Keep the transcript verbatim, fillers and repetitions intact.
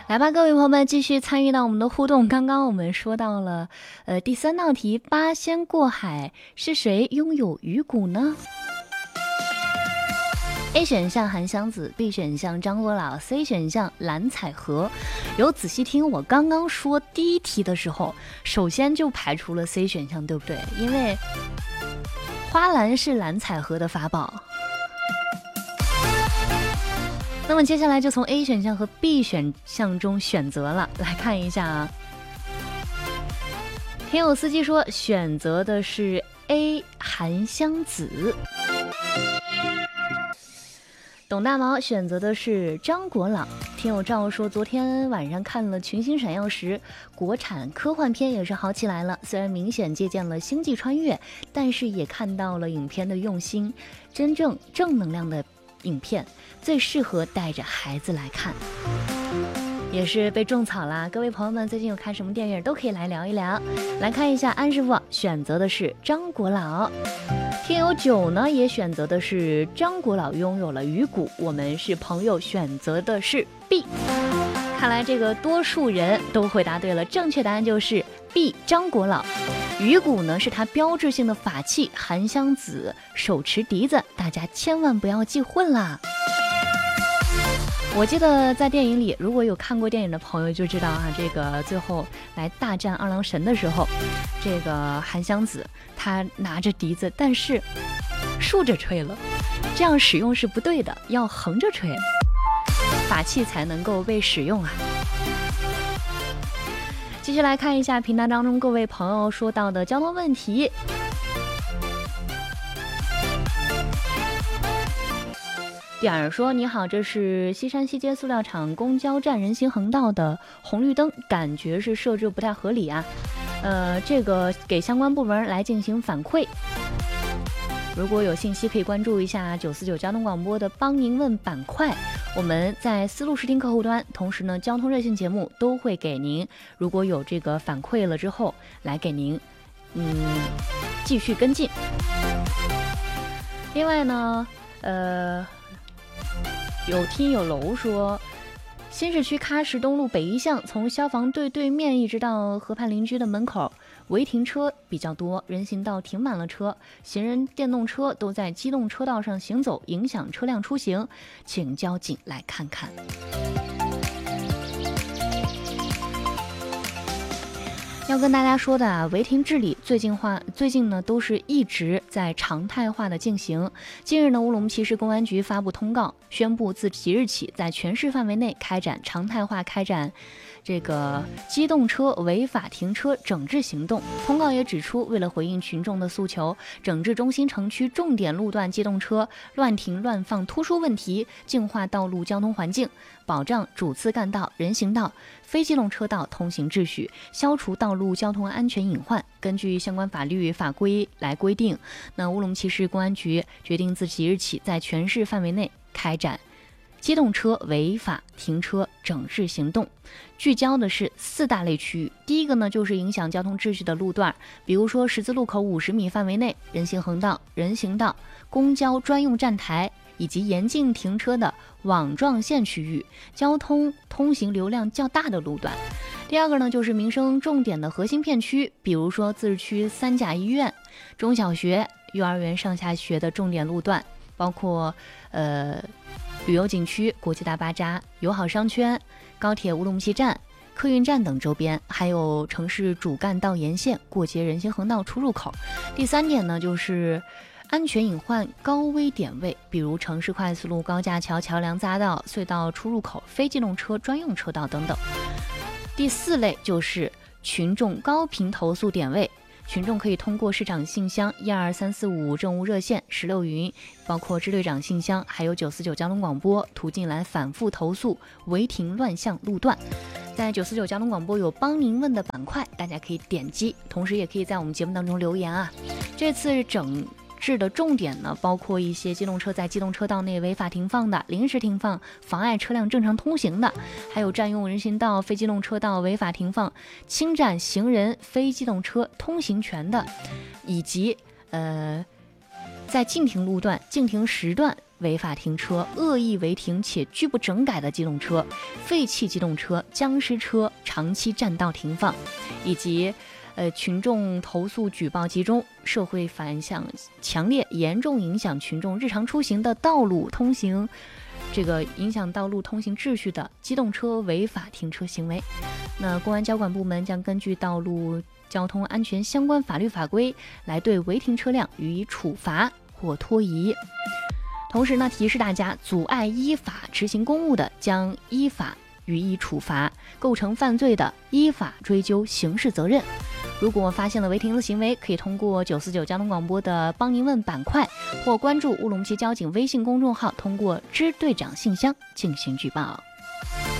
来吧，各位朋友们，继续参与到我们的互动。刚刚我们说到了，呃，第三道题，八仙过海是谁拥有鱼骨呢？ A 选项韩湘子， B 选项张国老， C 选项蓝采和。有仔细听我刚刚说第一题的时候，首先就排除了 C 选项，对不对？因为花篮是蓝采和的法宝。那么接下来就从 A 选项和 B 选项中选择了，来看一下啊。听友司机说选择的是 A 韩湘子。董大毛选择的是张国老。听友赵说昨天晚上看了群星闪耀时，国产科幻片也是好起来了，虽然明显借鉴了星际穿越，但是也看到了影片的用心，真正正能量的影片最适合带着孩子来看。也是被种草啦，各位朋友们最近有看什么电影都可以来聊一聊。来看一下安师傅选择的是张国老。听友九呢也选择的是张国老拥有了鱼骨，我们是朋友选择的是 B。 看来这个多数人都回答对了，正确答案就是 B 张国老。鱼骨呢是他标志性的法器，韩湘子手持笛子，大家千万不要记混啦。我记得在电影里，如果有看过电影的朋友就知道啊，这个最后来大战二郎神的时候，这个韩湘子他拿着笛子，但是竖着吹了，这样使用是不对的，要横着吹，法器才能够被使用啊。继续来看一下评单当中各位朋友说到的交通问题。点儿说你好，这是西山西街塑料厂公交站人行横道的红绿灯，感觉是设置不太合理啊，呃，这个给相关部门来进行反馈。如果有信息可以关注一下九四九交通广播的帮您问板块，我们在思路视听客户端，同时呢交通热线节目都会给您，如果有这个反馈了之后来给您嗯继续跟进。另外呢呃有听有楼说，新市区喀什东路北一巷，从消防队对面一直到河畔邻居的门口，违停车比较多，人行道停满了车，行人电动车都在机动车道上行走，影响车辆出行，请交警来看看。要跟大家说的啊，违停治理最近化最近呢都是一直在常态化的进行。近日呢，乌鲁木齐市公安局发布通告，宣布自即日起，在全市范围内开展常态化开展这个机动车违法停车整治行动。通告也指出，为了回应群众的诉求，整治中心城区重点路段机动车乱停乱放突出问题，净化道路交通环境，保障主次干道、人行道、非机动车道通行秩序，消除道路交通安全隐患。根据相关法律法规来规定，那乌鲁木齐市公安局决定自即日起，在全市范围内开展机动车违法停车整治行动，聚焦的是四大类区域。第一个呢，就是影响交通秩序的路段，比如说十字路口五十米范围内、人行横道、人行道、公交专用站台以及严禁停车的网状线区域，交通通行流量较大的路段。第二个呢，就是民生重点的核心片区，比如说自治区三甲医院、中小学、幼儿园上下学的重点路段，包括呃旅游景区、国际大巴扎、友好商圈、高铁乌鲁木齐站、客运站等周边，还有城市主干道沿线、过街人行横道出入口。第三点呢，就是安全隐患高危点位，比如城市快速路、高架桥、桥梁匝道、隧道出入口、非机动车专用车道等等。第四类就是群众高频投诉点位，群众可以通过市长信箱、一二三四五政务热线、十六云，包括支队长信箱，还有九四九交通广播途径来反复投诉违停乱象路段。在九四九交通广播有帮您问的板块，大家可以点击，同时也可以在我们节目当中留言啊。这次整治的重点呢，包括一些机动车在机动车道内违法停放的、临时停放、妨碍车辆正常通行的，还有占用人行道、非机动车道违法停放、侵占行人、非机动车通行权的，以及呃在禁停路段、禁停时段违法停车、恶意违停且拒不整改的机动车、废弃机动车、僵尸车长期占道停放，以及呃群众投诉举报集中、社会反响强烈、严重影响群众日常出行的道路通行。这个影响道路通行秩序的机动车违法停车行为，那公安交管部门将根据道路交通安全相关法律法规来对违停车辆予以处罚或拖移。同时呢，提示大家，阻碍依法执行公务的，将依法予以处罚；构成犯罪的，依法追究刑事责任。如果发现了违停的行为，可以通过九四九交通广播的帮您问板块，或关注乌鲁木齐交警微信公众号，通过支队长信箱进行举报。